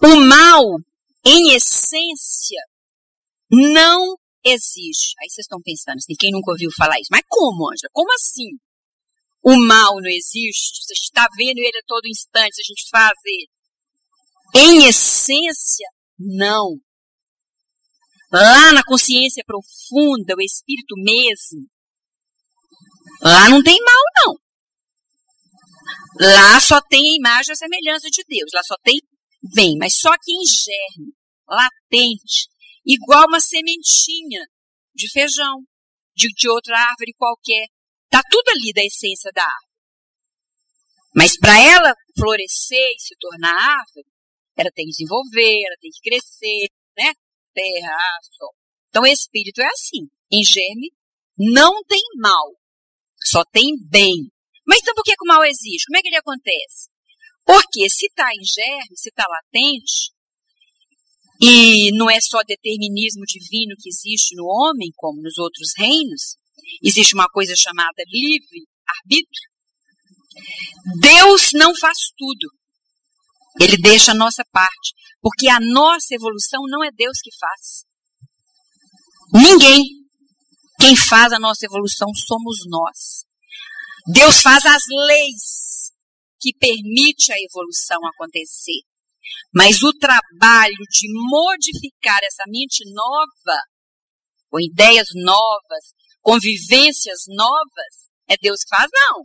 O mal, em essência, não existe. Aí vocês estão pensando assim, quem nunca ouviu falar isso? Mas como, Ângela? Como assim? O mal não existe? Você está vendo ele a todo instante, a gente faz ele. Em essência, não. Lá na consciência profunda, o espírito mesmo, lá não tem mal, não. Lá só tem a imagem e a semelhança de Deus. Lá só tem bem, mas só que em germe, latente, igual uma sementinha de feijão, de outra árvore qualquer. Está tudo ali da essência da árvore. Mas para ela florescer e se tornar árvore, ela tem que desenvolver, ela tem que crescer, né? Terra, sol. Então o espírito é assim. Em germe, não tem mal, só tem bem. Mas então por que o mal existe? Como é que ele acontece? Porque se está em germe, se está latente, e não é só determinismo divino que existe no homem, como nos outros reinos, existe uma coisa chamada livre-arbítrio. Deus não faz tudo. Ele deixa a nossa parte. Porque a nossa evolução não é Deus que faz. Ninguém. Quem faz a nossa evolução somos nós. Deus faz as leis que permitem a evolução acontecer. Mas o trabalho de modificar essa mente nova, com ideias novas, convivências novas, é Deus que faz, não.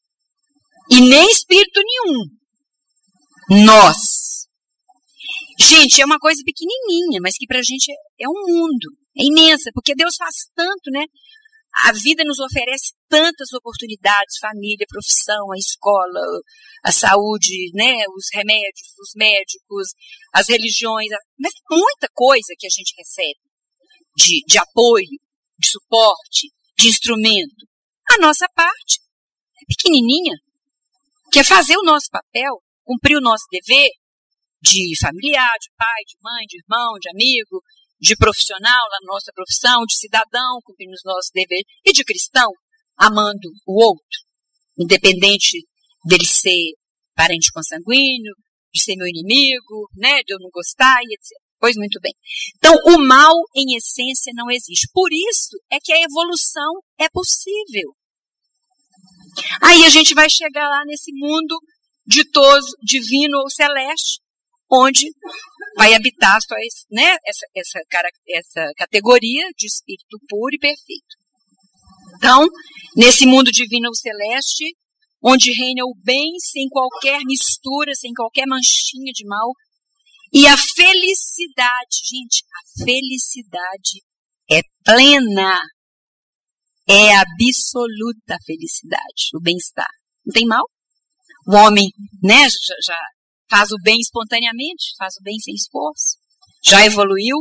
E nem espírito nenhum. Nós. Gente, é uma coisa pequenininha, mas que pra gente é um mundo. É imensa, porque Deus faz tanto, né? A vida nos oferece tantas oportunidades, família, profissão, a escola, a saúde, né? Os remédios, os médicos, as religiões, mas tem muita coisa que a gente recebe de apoio, de suporte, de instrumento. A nossa parte é pequenininha, que é fazer o nosso papel, cumprir o nosso dever de familiar, de pai, de mãe, de irmão, de amigo, de profissional na nossa profissão, de cidadão, cumprindo os nossos deveres, e de cristão, amando o outro, independente dele ser parente consanguíneo, de ser meu inimigo, né, de eu não gostar, e etc. Pois muito bem. Então, o mal, em essência, não existe. Por isso é que a evolução é possível. Aí a gente vai chegar lá nesse mundo ditoso, divino ou celeste, onde vai habitar só esse, né, essa categoria de espírito puro e perfeito. Então, nesse mundo divino ou celeste, onde reina o bem sem qualquer mistura, sem qualquer manchinha de mal, e a felicidade, gente, a felicidade é plena, é absoluta felicidade, o bem-estar. Não tem mal? O homem, né, já faz o bem espontaneamente, faz o bem sem esforço, já evoluiu,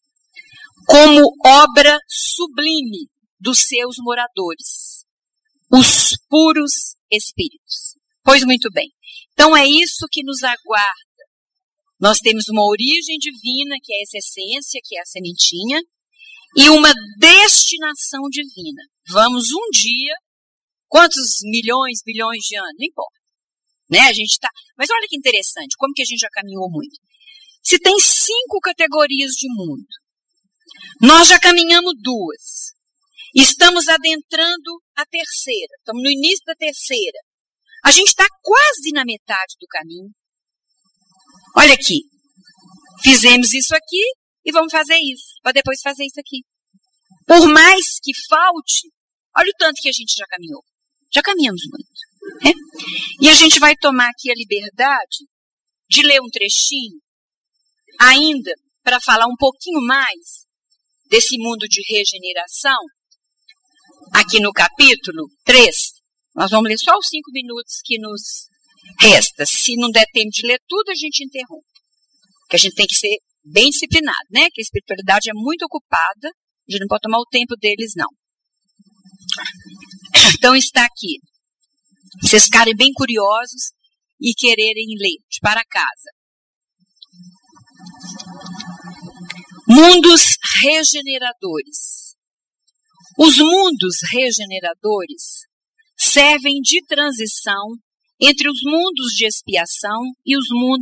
como obra sublime dos seus moradores, os puros espíritos. Pois muito bem. Então é isso que nos aguarda. Nós temos uma origem divina, que é essa essência, que é a sementinha, e uma destinação divina. Vamos um dia, quantos milhões, bilhões de anos, não importa. Né? A gente tá. Mas olha que interessante, como que a gente já caminhou muito. Se tem 5 categorias de mundo, nós já caminhamos 2. Estamos adentrando a terceira, estamos no início da terceira. A gente está quase na metade do caminho. Olha aqui, fizemos isso aqui e vamos fazer isso, para depois fazer isso aqui. Por mais que falte, olha o tanto que a gente já caminhou. Já caminhamos muito. Né? E a gente vai tomar aqui a liberdade de ler um trechinho, ainda para falar um pouquinho mais desse mundo de regeneração, aqui no capítulo 3. Nós vamos ler só os 5 minutos que nos resta. Se não der tempo de ler tudo, a gente interrompe. Porque a gente tem que ser bem disciplinado, né? Que a espiritualidade é muito ocupada, a gente não pode tomar o tempo deles, não. Então está aqui. Vocês ficarem bem curiosos e quererem ler de para casa. Mundos regeneradores. Os mundos regeneradores servem de transição entre os mundos de expiação e os mundos